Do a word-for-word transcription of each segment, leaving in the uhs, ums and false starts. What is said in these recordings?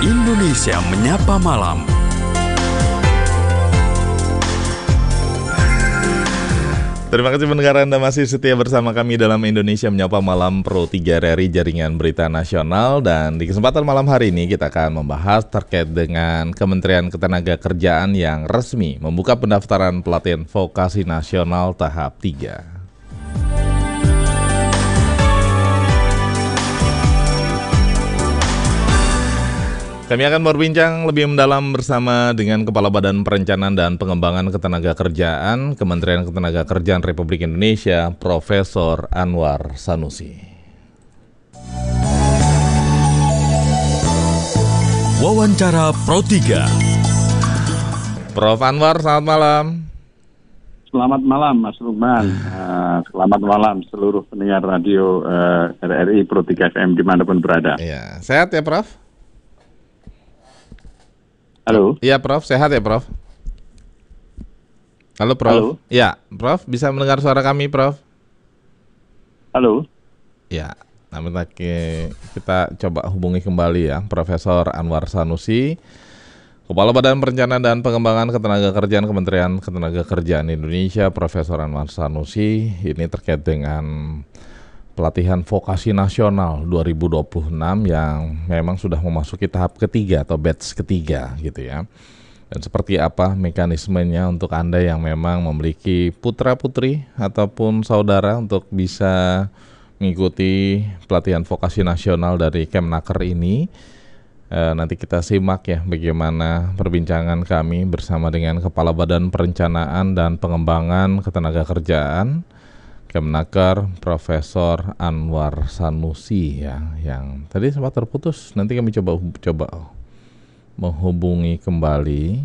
Indonesia Menyapa Malam. Terima kasih pendengar Anda masih setia bersama kami dalam Indonesia Menyapa Malam Pro tiga R R I Jaringan Berita Nasional. Dan di kesempatan malam hari ini kita akan membahas terkait dengan Kementerian Ketenagakerjaan yang resmi membuka pendaftaran pelatihan vokasi nasional tahap tiga. Kami akan berbincang lebih mendalam bersama dengan Kepala Badan Perencanaan dan Pengembangan Ketenagakerjaan Kementerian Ketenagakerjaan Republik Indonesia, Profesor Anwar Sanusi. Wawancara Pro tiga. Prof Anwar, selamat malam. Selamat malam Mas Lukman, uh, selamat malam seluruh pendengar radio uh, R R I Pro tiga F M dimanapun berada. Ya, sehat ya Prof? Halo. Iya Prof, sehat ya Prof? Halo Prof. Halo. Ya, Prof bisa mendengar suara kami Prof? Halo. Ya, namun lagi kita coba hubungi kembali ya Profesor Anwar Sanusi, Kepala Badan Perencanaan dan Pengembangan Ketenagakerjaan Kementerian Ketenagakerjaan Indonesia, Profesor Anwar Sanusi. Ini terkait dengan pelatihan vokasi nasional dua ribu dua puluh enam yang memang sudah memasuki tahap ketiga atau batch ketiga gitu ya. Dan seperti apa mekanismenya untuk Anda yang memang memiliki putra-putri ataupun saudara untuk bisa mengikuti pelatihan vokasi nasional dari Kemnaker ini. E, nanti kita simak ya bagaimana perbincangan kami bersama dengan Kepala Badan Perencanaan dan Pengembangan Ketenagakerjaan Kemnaker, Profesor Anwar Sanusi ya, yang tadi sempat terputus. Nanti kami coba coba menghubungi kembali.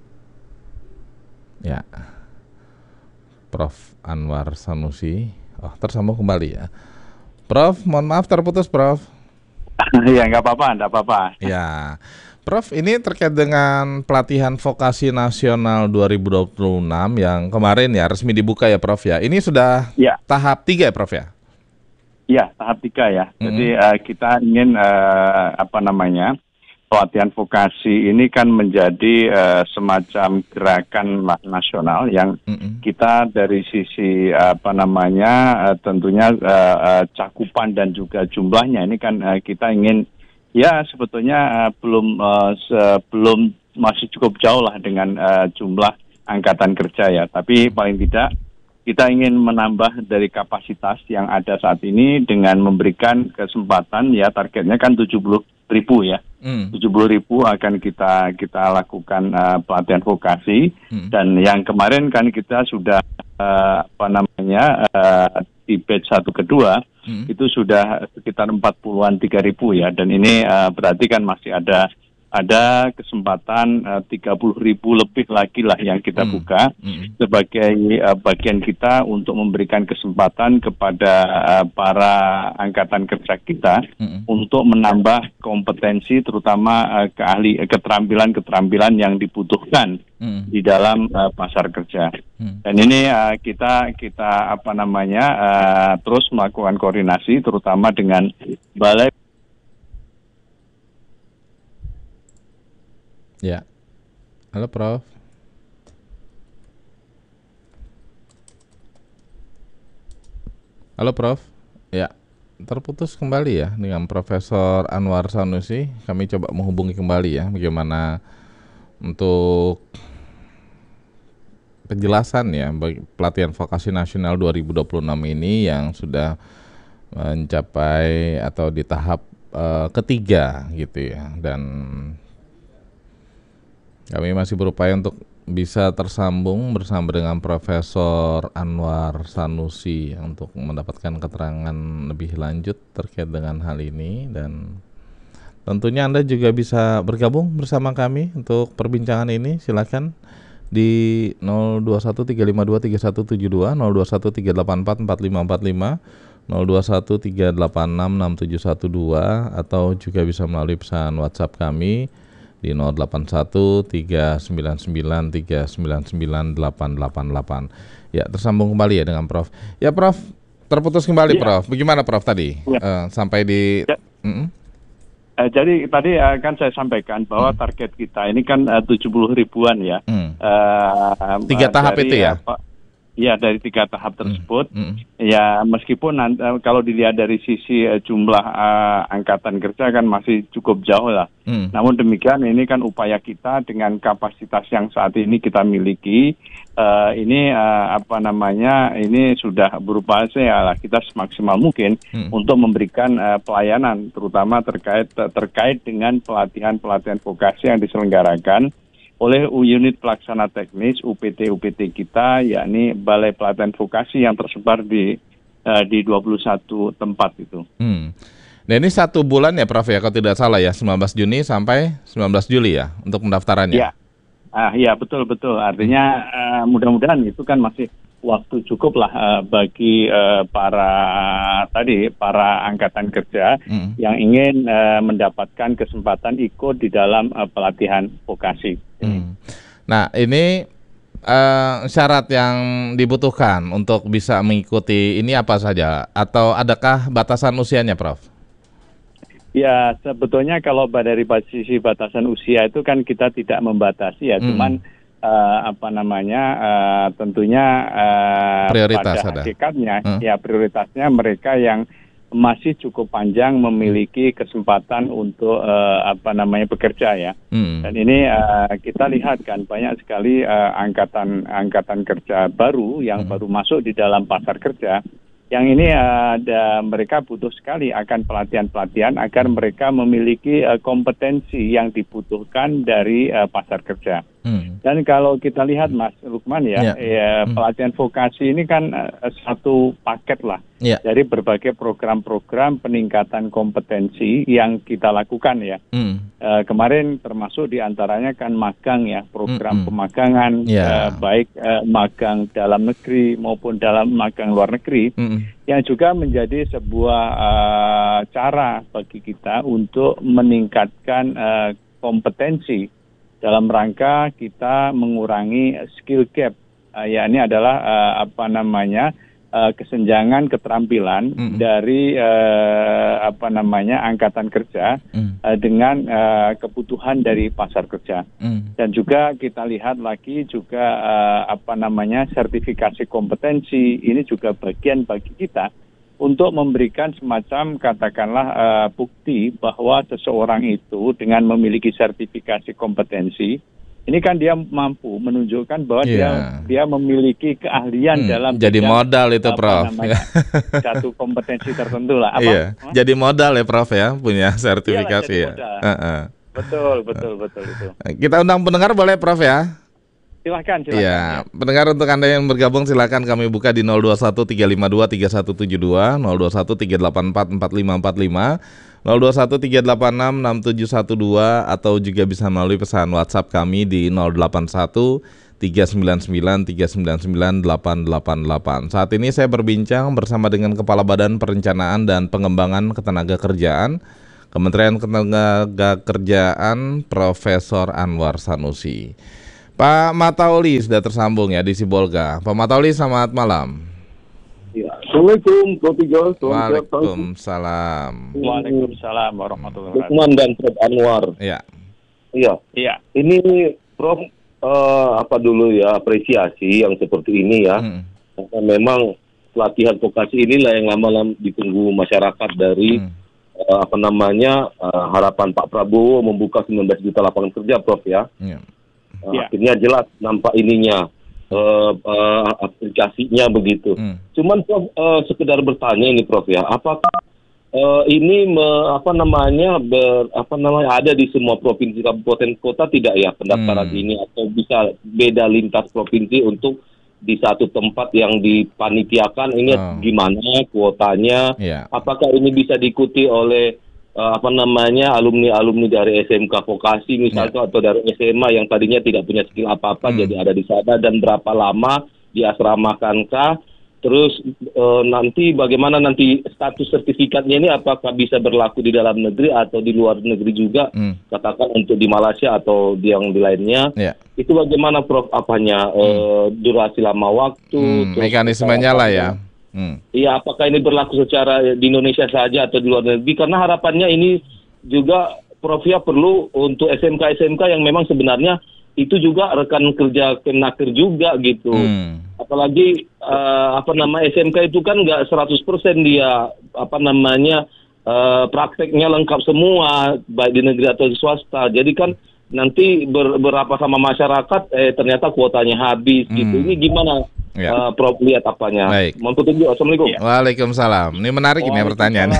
Ya, Prof Anwar Sanusi. Oh, tersambung kembali ya. Prof, mohon maaf terputus, Prof. Ya, nggak apa-apa, nggak apa-apa. Ya, Prof, ini terkait dengan pelatihan vokasi nasional dua ribu dua puluh enam yang kemarin ya resmi dibuka ya Prof ya. Ini sudah ya. tahap tiga ya Prof ya? Iya, tahap tiga ya. Mm-hmm. Jadi uh, kita ingin uh, apa namanya pelatihan vokasi ini kan menjadi uh, semacam gerakan nasional yang mm-hmm. kita dari sisi apa namanya uh, tentunya uh, uh, cakupan dan juga jumlahnya ini kan uh, kita ingin ya sebetulnya uh, belum uh, sebelum masih cukup jauh lah dengan uh, jumlah angkatan kerja ya. Tapi paling tidak kita ingin menambah dari kapasitas yang ada saat ini dengan memberikan kesempatan ya targetnya kan tujuh puluh ribu ya. Hmm. tujuh puluh ribu akan kita kita lakukan uh, pelatihan vokasi hmm. dan yang kemarin kan kita sudah uh, apa namanya uh, di batch satu kedua hmm. itu sudah sekitar empat puluhan tiga ribu ya, dan ini uh, berarti kan masih ada ada kesempatan uh, tiga puluh ribu lebih lagi lah yang kita hmm. buka hmm. sebagai uh, bagian kita untuk memberikan kesempatan kepada uh, para angkatan kerja kita hmm. untuk menambah kompetensi terutama uh, keahli keterampilan-keterampilan yang dibutuhkan hmm. di dalam uh, pasar kerja. Hmm. Dan ini uh, kita kita apa namanya uh, terus melakukan koordinasi terutama dengan Balai. Ya, halo Prof. Halo Prof. Ya, terputus kembali ya dengan Profesor Anwar Sanusi. Kami coba menghubungi kembali ya bagaimana untuk penjelasan ya bagi pelatihan vokasi nasional dua ribu dua puluh enam ini yang sudah mencapai atau di tahap uh, ketiga gitu ya. Dan kami masih berupaya untuk bisa tersambung bersama dengan Profesor Anwar Sanusi untuk mendapatkan keterangan lebih lanjut terkait dengan hal ini, dan tentunya Anda juga bisa bergabung bersama kami untuk perbincangan ini. Silakan di nol dua satu tiga lima dua tiga satu tujuh dua, nol dua satu tiga delapan empat empat lima empat lima, nol dua satu tiga delapan enam enam tujuh satu dua, atau juga bisa melalui pesan WhatsApp kami di nol delapan satu tiga sembilan sembilan tiga sembilan sembilan delapan delapan delapan. Ya, tersambung kembali ya dengan Prof. Ya Prof, terputus kembali ya. Prof. Bagaimana Prof tadi? Ya. Uh, sampai di... Ya. Mm-hmm. Uh, jadi tadi uh, kan saya sampaikan bahwa hmm. target kita ini kan uh, tujuh puluh ribuan ya. Hmm. Uh, Tiga tahap dari, itu ya? Apa, ya dari tiga tahap tersebut. Hmm. Hmm. Ya meskipun uh, kalau dilihat dari sisi uh, jumlah uh, angkatan kerja kan masih cukup jauh lah. Hmm. Namun demikian ini kan upaya kita dengan kapasitas yang saat ini kita miliki. Uh, ini uh, apa namanya ini sudah berupaya lah kita semaksimal mungkin hmm. untuk memberikan uh, pelayanan terutama terkait terkait dengan pelatihan-pelatihan vokasi yang diselenggarakan oleh unit pelaksana teknis U P T U P T kita, yakni Balai Pelatihan Vokasi yang tersebar di uh, di dua puluh satu tempat itu. Hmm. Nah ini satu bulan ya Prof ya, kalau tidak salah ya, sembilan belas Juni sampai sembilan belas Juli ya untuk pendaftarannya. Ya, ah, ya betul betul. Artinya uh, mudah-mudahan itu kan masih waktu cukup lah uh, bagi uh, para tadi para angkatan kerja mm. yang ingin uh, mendapatkan kesempatan ikut di dalam uh, pelatihan vokasi. Mm. Nah ini uh, syarat yang dibutuhkan untuk bisa mengikuti ini apa saja atau adakah batasan usianya, Prof? Ya sebetulnya kalau dari sisi batasan usia itu kan kita tidak membatasi ya, mm. cuman Uh, apa namanya uh, tentunya uh, prioritas pada ada. hakikatnya hmm. ya prioritasnya mereka yang masih cukup panjang memiliki kesempatan untuk uh, apa namanya bekerja ya. Hmm. Dan ini uh, kita lihat kan banyak sekali uh, angkatan angkatan kerja baru yang hmm. baru masuk di dalam pasar kerja. Yang ini uh, ada mereka butuh sekali akan pelatihan-pelatihan agar mereka memiliki uh, kompetensi yang dibutuhkan dari uh, pasar kerja. Hmm. Dan kalau kita lihat Mas Lukman ya, yeah. ya hmm. pelatihan vokasi ini kan uh, satu paket lah yeah. dari berbagai program-program peningkatan kompetensi yang kita lakukan ya. Hmm. Uh, kemarin termasuk diantaranya kan magang ya, program hmm. pemagangan yeah. uh, baik uh, magang dalam negeri maupun dalam magang luar negeri. Hmm. Yang juga menjadi sebuah uh, cara bagi kita untuk meningkatkan uh, kompetensi dalam rangka kita mengurangi skill gap, uh, ya ini adalah uh, apa namanya uh, kesenjangan keterampilan mm. dari uh, apa namanya angkatan kerja mm. uh, dengan uh, kebutuhan dari pasar kerja. Mm. Dan juga kita lihat lagi juga uh, apa namanya sertifikasi kompetensi ini juga bagian bagi kita untuk memberikan semacam katakanlah uh, bukti bahwa seseorang itu dengan memiliki sertifikasi kompetensi ini kan dia mampu menunjukkan bahwa yeah. dia dia memiliki keahlian hmm, dalam jadi bidang, modal itu apa Prof namanya, satu kompetensi tertentu lah apa? Iya. Jadi modal ya Prof ya punya sertifikasi Iyalah, ya. Uh-uh. Betul betul betul itu. Kita undang pendengar boleh Prof ya? Silahkan, silahkan. Ya, pendengar untuk Anda yang bergabung silakan kami buka di nol dua satu tiga lima dua tiga satu tujuh dua, nol dua satu tiga delapan empat empat lima empat lima, nol dua satu tiga delapan enam enam tujuh satu dua atau juga bisa melalui pesan WhatsApp kami di nol delapan satu tiga sembilan sembilan tiga sembilan sembilan delapan delapan delapan. Saat ini saya berbincang bersama dengan Kepala Badan Perencanaan dan Pengembangan Ketenagakerjaan Kementerian Ketenagakerjaan Profesor Anwar Sanusi. Pak Matauli sudah tersambung ya di Sibolga. Pak Matauli, selamat malam. Ya. Assalamualaikum, Prof Tiga. Waalaikumsalam. Waalaikumsalam warahmatullahi wabarakatuh. Lukman dan Prof Anwar. Iya. Iya. Iya. Ini Prof uh, apa dulu ya apresiasi yang seperti ini ya. Hmm. Karena memang pelatihan vokasi inilah yang lama-lama ditunggu masyarakat dari hmm. uh, apa namanya uh, harapan Pak Prabowo membuka sembilan belas juta lapangan kerja, Prof ya. Iya. Uh, ya. Akhirnya jelas nampak ininya uh, uh, aplikasinya begitu. Hmm. Cuman Prof uh, sekedar bertanya ini Prof ya, apakah uh, ini me, apa namanya ber, apa namanya ada di semua provinsi kabupaten kota tidak ya pendaftaran hmm. ini atau bisa beda lintas provinsi untuk di satu tempat yang dipanitiakan ini oh. gimana kuotanya? Yeah. Apakah ini bisa diikuti oleh Uh, apa namanya alumni-alumni dari S M K vokasi misalnya yeah. atau dari S M A yang tadinya tidak punya skill apa-apa hmm. jadi ada di sana dan berapa lama diasramakan-kah? Terus uh, nanti bagaimana nanti status sertifikatnya ini apakah bisa berlaku di dalam negeri atau di luar negeri juga? Hmm. Katakan untuk di Malaysia atau di yang di lainnya. Yeah. Itu bagaimana Prof apanya hmm. uh, durasi lama waktu? Hmm, mekanismenya lah ya. Hmm. Iya, apakah ini berlaku secara di Indonesia saja atau di luar negeri? Karena harapannya ini juga Prof ya perlu untuk S M K-S M K yang memang sebenarnya itu juga rekan kerja Kemnaker juga gitu. Hmm. Apalagi uh, apa nama S M K itu kan nggak seratus persen dia apa namanya uh, prakteknya lengkap semua baik di negeri atau di swasta. Jadi kan nanti ber, berapa sama masyarakat eh ternyata kuotanya habis hmm. gitu. Ini gimana? Ya. Uh, Prof lihat apanya. Baik. Mohon petunjuk. Assalamualaikum. Ya. Waalaikumsalam. Ini menarik ini pertanyaan.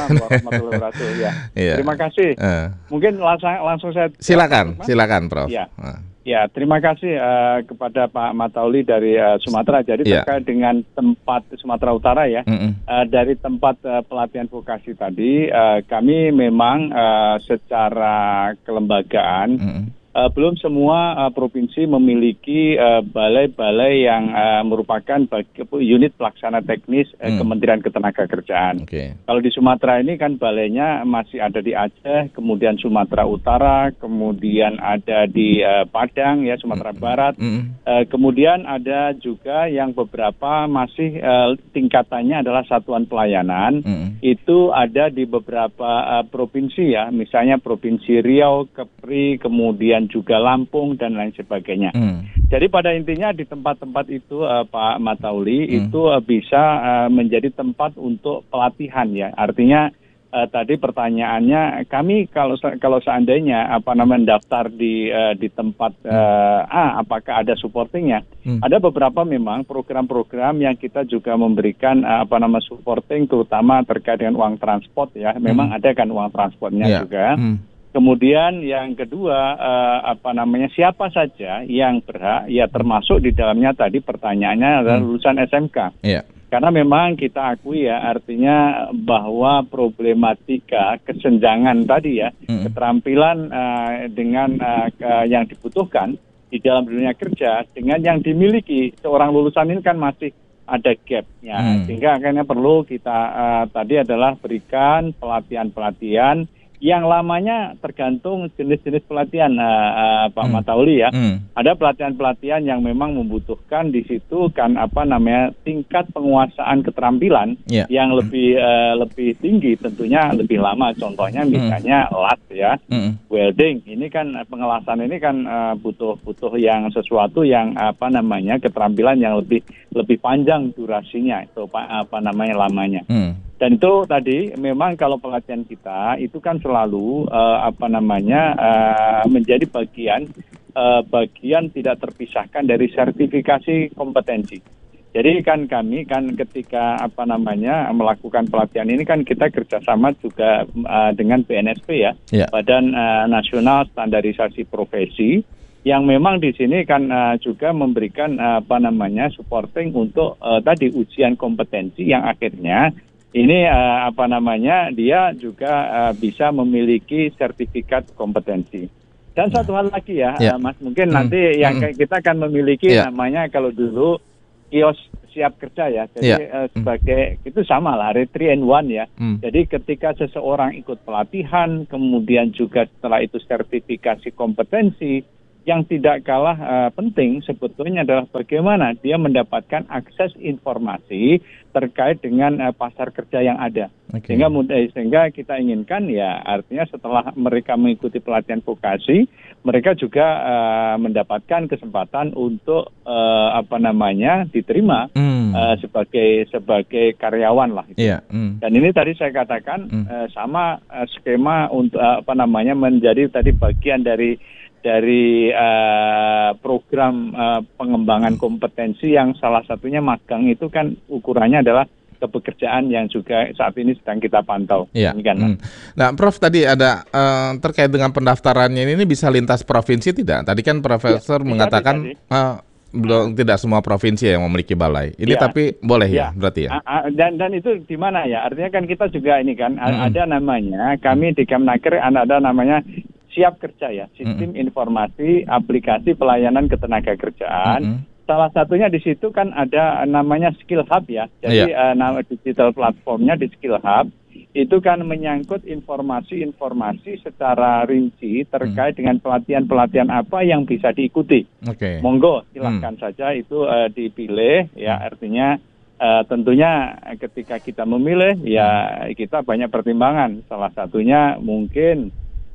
ya. Ya. Terima kasih. Uh. Mungkin langsung langsung saya. Silakan, silakan, Prof. Ya. Uh. Ya, terima kasih uh, kepada Pak Matauli dari uh, Sumatera. Jadi yeah. terkait dengan tempat Sumatera Utara ya, mm-hmm. uh, dari tempat uh, pelatihan vokasi tadi, uh, kami memang uh, secara kelembagaan mm-hmm. uh, belum semua uh, provinsi memiliki uh, balai-balai yang uh, merupakan bagi, unit pelaksana teknis uh, mm. Kementerian Ketenagakerjaan. Okay. Kalau di Sumatera ini kan balainya masih ada di Aceh, kemudian Sumatera Utara, kemudian ada di uh, Padang ya Sumatera mm. Barat, mm. uh, kemudian ada juga yang beberapa masih uh, tingkatannya adalah satuan pelayanan, mm. itu ada di beberapa uh, provinsi ya, misalnya Provinsi Riau, Kepri, kemudian juga Lampung dan lain sebagainya. Hmm. Jadi pada intinya di tempat-tempat itu uh, Pak Matauli hmm. itu uh, bisa uh, menjadi tempat untuk pelatihan ya. Artinya uh, tadi pertanyaannya kami kalau kalau seandainya apa namanya daftar di uh, di tempat uh, A apakah ada supportingnya? Hmm. Ada beberapa memang program-program yang kita juga memberikan uh, apa nama supporting terutama terkait dengan uang transport ya. Memang hmm. ada kan uang transportnya yeah. juga. Hmm. Kemudian yang kedua uh, apa namanya siapa saja yang berhak ya termasuk di dalamnya tadi pertanyaannya adalah lulusan S M K. Yeah. Karena memang kita akui ya artinya bahwa problematika kesenjangan tadi ya mm. keterampilan uh, dengan uh, yang dibutuhkan di dalam dunia kerja dengan yang dimiliki seorang lulusan ini kan masih ada gapnya mm. sehingga akhirnya perlu kita uh, tadi adalah berikan pelatihan-pelatihan yang lamanya tergantung jenis-jenis pelatihan uh, uh, Pak hmm. Matauli ya. Hmm. Ada pelatihan-pelatihan yang memang membutuhkan di situ kan apa namanya tingkat penguasaan keterampilan yeah. yang lebih uh, lebih tinggi tentunya lebih lama. Contohnya misalnya hmm. lat ya, hmm. welding. Ini kan pengelasan ini kan uh, butuh butuh yang sesuatu yang apa namanya keterampilan yang lebih lebih panjang durasinya itu apa, apa namanya lamanya. Hmm. Dan itu tadi memang kalau pelatihan kita itu kan selalu uh, apa namanya uh, menjadi bagian uh, bagian tidak terpisahkan dari sertifikasi kompetensi. Jadi kan kami kan ketika apa namanya melakukan pelatihan ini kan kita kerjasama juga uh, dengan B N S P ya, yeah. Badan uh, Nasional Standarisasi Profesi yang memang di sini kan uh, juga memberikan uh, apa namanya supporting untuk uh, tadi ujian kompetensi yang akhirnya ini uh, apa namanya dia juga uh, bisa memiliki sertifikat kompetensi. Dan satu hal lagi ya, yeah. uh, Mas mungkin hmm. nanti yang hmm. kita akan memiliki yeah. namanya kalau dulu kios siap kerja ya. Jadi yeah. uh, sebagai hmm. itu sama lah, three in one ya. Hmm. Jadi ketika seseorang ikut pelatihan, kemudian juga setelah itu sertifikasi kompetensi. Yang tidak kalah uh, penting sebetulnya adalah bagaimana dia mendapatkan akses informasi terkait dengan uh, pasar kerja yang ada. Okay. Sehingga mudah, sehingga kita inginkan ya artinya setelah mereka mengikuti pelatihan vokasi, mereka juga uh, mendapatkan kesempatan untuk uh, apa namanya diterima mm. uh, sebagai sebagai karyawan lah. Gitu. Yeah. Mm. Dan ini tadi saya katakan mm. uh, sama uh, skema untuk uh, apa namanya menjadi tadi bagian dari dari uh, program uh, pengembangan kompetensi yang salah satunya magang itu kan ukurannya adalah kepekerjaan yang juga saat ini sedang kita pantau. Iya. Hmm. Nah, Prof tadi ada uh, terkait dengan pendaftarannya ini bisa lintas provinsi tidak? Tadi kan Profesor ya, mengatakan uh, belum tidak semua provinsi yang memiliki balai. Ini ya. Tapi boleh ya, ya berarti ya. Dan dan itu di mana ya? Artinya kan kita juga ini kan hmm. ada namanya kami di Kemnaker ada namanya Siap Kerja ya, Sistem mm-hmm. Informasi Aplikasi Pelayanan Ketenagakerjaan. Mm-hmm. Salah satunya di situ kan ada namanya Skill Hub ya. Jadi yeah. uh, nama digital platformnya di Skill Hub itu kan menyangkut informasi-informasi secara rinci terkait mm. dengan pelatihan-pelatihan apa yang bisa diikuti. Okay. Monggo silahkan mm. saja itu uh, dipilih ya, artinya uh, tentunya ketika kita memilih ya kita banyak pertimbangan. Salah satunya mungkin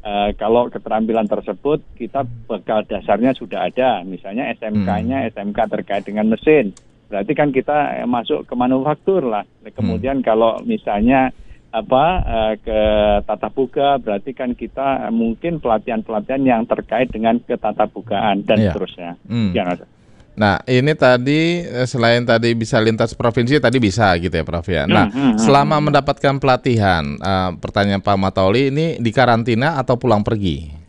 uh, kalau keterampilan tersebut kita bekal dasarnya sudah ada, misalnya S M K-nya S M K terkait dengan mesin, berarti kan kita masuk ke manufaktur lah. Kemudian hmm. kalau misalnya apa uh, ke tata boga, berarti kan kita uh, mungkin pelatihan-pelatihan yang terkait dengan ketatabogaan dan yeah. seterusnya. Hmm. Ya, nah, ini tadi selain tadi bisa lintas provinsi, tadi bisa gitu ya Prof ya. Nah, hmm, hmm, selama hmm. mendapatkan pelatihan, uh, pertanyaan Pak Matauli, ini di karantina atau pulang pergi?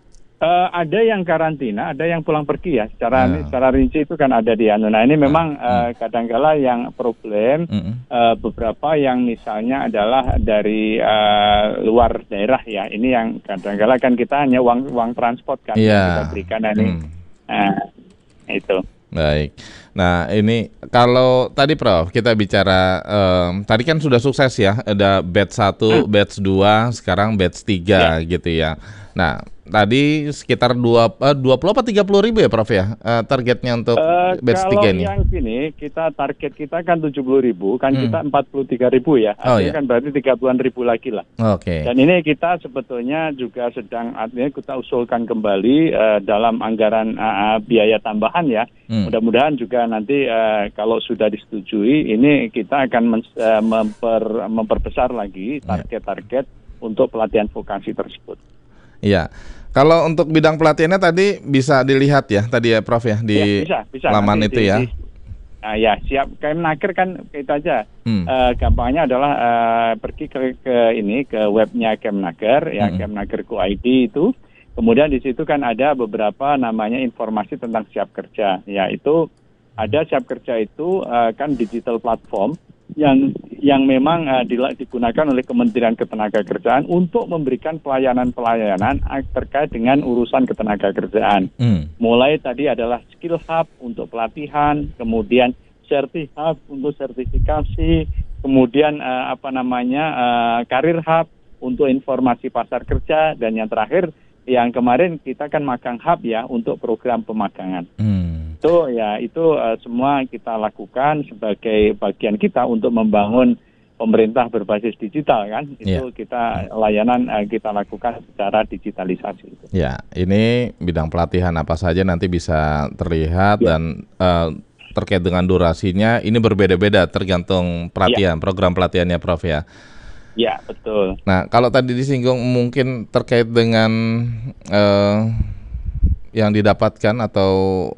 Uh, ada yang karantina, ada yang pulang pergi ya. Secara uh. secara rinci itu kan ada di anu. Nah ini memang uh. Uh, kadang-kala yang problem uh. Uh, beberapa yang misalnya adalah dari uh, luar daerah ya. Ini yang kadang-kala kan kita hanya uang uang transport kan yeah. yang kita berikan ini. Hmm. Nah, itu. Baik. Nah ini kalau tadi Prof kita bicara um, tadi kan sudah sukses ya, ada batch satu, hmm. batch dua, sekarang batch tiga yeah. gitu ya. Nah tadi sekitar dua puluh apa tiga puluh ribu ya Prof ya uh, targetnya untuk uh, batch tiga ini? Kalau yang gini kita target kita kan tujuh puluh ribu, kan hmm. kita empat puluh tiga ribu ya, artinya oh, iya. kan berarti tiga puluhan ribu lagi lah. Oke. Okay. Dan ini kita sebetulnya juga sedang artinya kita usulkan kembali uh, dalam anggaran uh, biaya tambahan ya. Hmm. Mudah-mudahan juga nanti uh, kalau sudah disetujui ini kita akan men- uh, memper- memperbesar lagi target-target yeah. untuk pelatihan vokasi tersebut. Iya, kalau untuk bidang pelatihannya tadi bisa dilihat ya tadi ya Prof ya di ya, bisa, bisa. laman Nanti, itu di, ya. Di, uh, ya siap. Kemnaker kan itu aja. Hmm. Uh, gampangnya adalah uh, pergi ke, ke ini ke webnya Kemnaker ya hmm. kemnaker titik i d itu. Kemudian di situ kan ada beberapa namanya informasi tentang siap kerja. Ya itu ada siap kerja itu uh, kan digital platform yang yang memang uh, digunakan oleh Kementerian Ketenagakerjaan untuk memberikan pelayanan-pelayanan terkait dengan urusan ketenagakerjaan. Hmm. Mulai tadi adalah skill hub untuk pelatihan, kemudian serti hub untuk sertifikasi, kemudian uh, apa namanya uh, karir hub untuk informasi pasar kerja, dan yang terakhir yang kemarin kita kan magang hub ya untuk program pemagangan. Hmm. Itu ya itu uh, semua kita lakukan sebagai bagian kita untuk membangun pemerintah berbasis digital kan. Itu yeah. kita layanan uh, kita lakukan secara digitalisasi. Ya, ini bidang pelatihan apa saja nanti bisa terlihat yeah. dan uh, terkait dengan durasinya ini berbeda-beda tergantung pelatihan, yeah. program pelatihannya Prof ya. Ya, betul. Nah, kalau tadi disinggung mungkin terkait dengan uh, yang didapatkan atau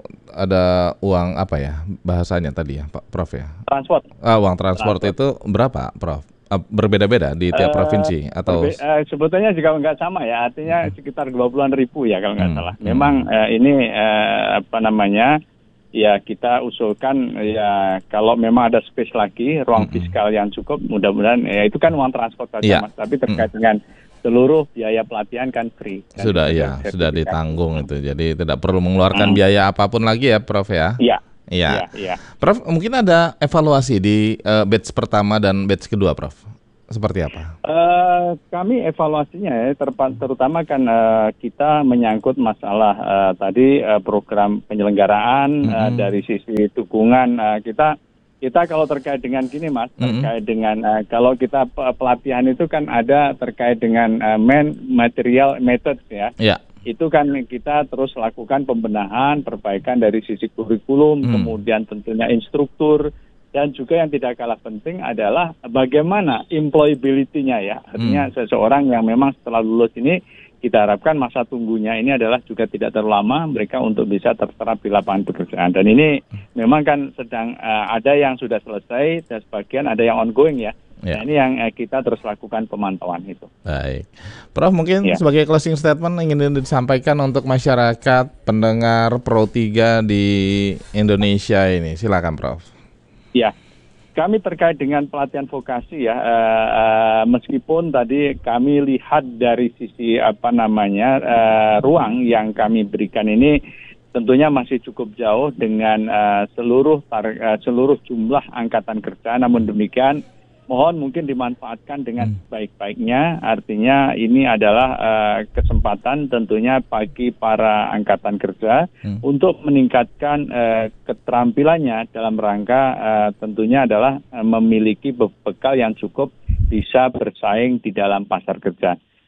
ada uang apa ya bahasanya tadi ya Pak Prof ya? Transport. Ah, uang transport, transport. Itu berapa Prof? Uh, berbeda-beda di tiap uh, provinsi atau? Berbe- uh, sebetulnya juga nggak sama ya, artinya hmm. sekitar dua puluhan ribu ya kalau nggak hmm. salah. Memang hmm. uh, ini uh, apa namanya? Ya kita usulkan ya kalau memang ada space lagi ruang mm-hmm. fiskal yang cukup, mudah-mudahan ya itu kan uang transport saja yeah. Mas, tapi terkait mm-hmm. dengan seluruh biaya pelatihan kan free. Kan? Sudah ya, sudah ditanggung itu. Jadi tidak perlu mengeluarkan mm. biaya apapun lagi ya Prof ya. Iya. Iya. Ya. Prof, mungkin ada evaluasi di uh, batch pertama dan batch kedua Prof. Seperti apa? Uh, kami evaluasinya ya, ter- terutama kan uh, kita menyangkut masalah uh, tadi uh, program penyelenggaraan mm-hmm. uh, dari sisi dukungan uh, kita kita kalau terkait dengan gini Mas, mm-hmm. terkait dengan uh, kalau kita pelatihan itu kan ada terkait dengan uh, man material methods ya. Yeah. Itu kan kita terus lakukan pembenahan, perbaikan dari sisi kurikulum, mm. kemudian tentunya instruktur. Dan juga yang tidak kalah penting adalah bagaimana employability-nya ya. Artinya hmm. seseorang yang memang setelah lulus ini kita harapkan masa tunggunya ini adalah juga tidak terlalu lama mereka untuk bisa terserap di lapangan pekerjaan. Dan ini memang kan sedang uh, ada yang sudah selesai dan sebagian ada yang ongoing ya. Ya. Nah, ini yang uh, kita terus lakukan pemantauan itu. Baik. Prof, mungkin ya. sebagai closing statement ingin disampaikan untuk masyarakat pendengar Pro tiga di Indonesia ini. Silakan Prof. Ya, kami terkait dengan pelatihan vokasi ya, uh, uh, meskipun tadi kami lihat dari sisi apa namanya uh, ruang yang kami berikan ini tentunya masih cukup jauh dengan uh, seluruh tar- uh, seluruh jumlah angkatan kerja, namun demikian mohon mungkin dimanfaatkan dengan hmm. baik-baiknya. Artinya ini adalah uh, kesempatan tentunya bagi para angkatan kerja hmm. untuk meningkatkan uh, keterampilannya dalam rangka uh, tentunya adalah uh, memiliki bekal yang cukup bisa bersaing di dalam pasar kerja.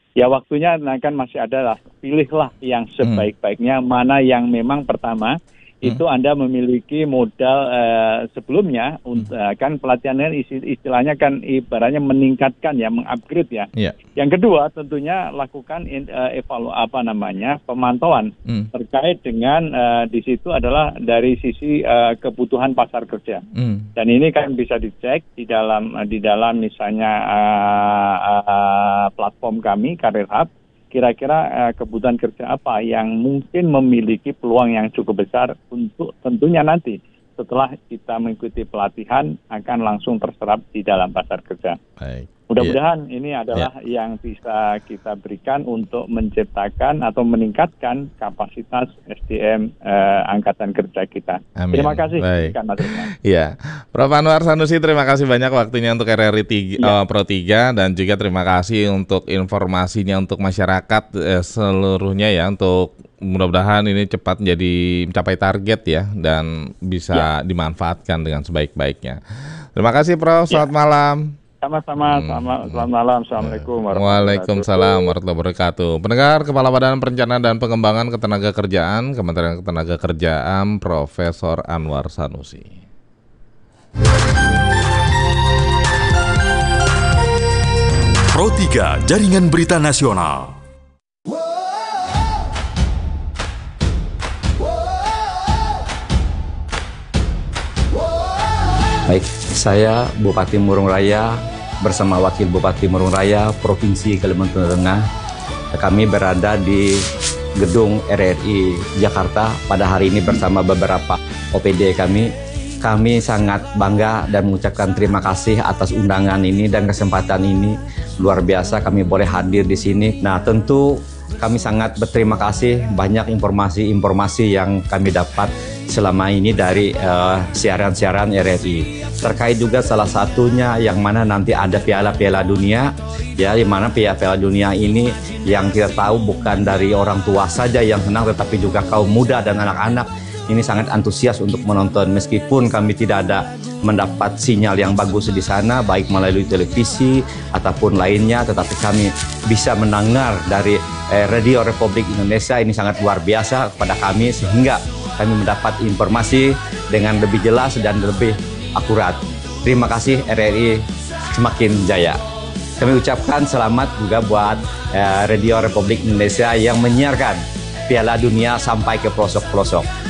ya waktunya nah kan masih ada lah. Pilihlah yang sebaik-baiknya, mana yang memang pertama Hmm. itu Anda memiliki modal uh, sebelumnya, hmm. uh, kan pelatihan ini istilahnya kan ibaratnya meningkatkan ya, mengupgrade ya. Yeah. Yang kedua tentunya lakukan uh, evalu apa namanya pemantauan hmm. terkait dengan uh, di situ adalah dari sisi uh, kebutuhan pasar kerja. Hmm. Dan ini kan bisa dicek di dalam uh, di dalam misalnya uh, uh, platform kami Karir Hub. Kira-kira uh, kebutuhan kerja apa yang mungkin memiliki peluang yang cukup besar untuk tentunya nanti setelah kita mengikuti pelatihan akan langsung terserap di dalam pasar kerja. Baik. Mudah-mudahan yeah. ini adalah yeah. yang bisa kita berikan untuk menciptakan atau meningkatkan kapasitas S D M uh, angkatan kerja kita. Amin. Terima kasih. Baik. Ya, Prof Anwar Sanusi, terima kasih banyak waktunya untuk R R I tiga, yeah. uh, Pro tiga, dan juga terima kasih untuk informasinya untuk masyarakat eh, seluruhnya ya, untuk mudah-mudahan ini cepat menjadi mencapai target ya dan bisa ya. dimanfaatkan dengan sebaik-baiknya. Terima kasih Prof, selamat ya. malam. Sama-sama, hmm. selamat, selamat malam. Assalamualaikum warahmatullahi Waalaikumsalam warahmatullahi wabarakatuh. Pendengar, Kepala Badan Perencanaan dan Pengembangan Ketenagakerjaan, Kementerian Ketenagakerjaan, Profesor Anwar Sanusi. Pro tiga, Jaringan Berita Nasional. Baik, saya Bupati Murung Raya bersama Wakil Bupati Murung Raya Provinsi Kalimantan Tengah. Kami berada di gedung R R I Jakarta pada hari ini bersama beberapa O P D kami. Kami sangat bangga dan mengucapkan terima kasih atas undangan ini dan kesempatan ini. Luar biasa kami boleh hadir di sini. Nah, tentu kami sangat berterima kasih, banyak informasi-informasi yang kami dapat selama ini dari uh, siaran-siaran R R I. Terkait juga salah satunya yang mana nanti ada piala-piala dunia, ya, di mana piala-piala dunia ini yang kita tahu bukan dari orang tua saja yang senang, tetapi juga kaum muda dan anak-anak ini sangat antusias untuk menonton. Meskipun kami tidak ada mendapat sinyal yang bagus di sana, baik melalui televisi ataupun lainnya, tetapi kami bisa mendengar dari eh, Radio Republik Indonesia. Ini sangat luar biasa kepada kami, sehingga kami mendapat informasi dengan lebih jelas dan lebih akurat. Terima kasih R R I semakin jaya. Kami ucapkan selamat juga buat eh, Radio Republik Indonesia yang menyiarkan Piala Dunia sampai ke pelosok-pelosok.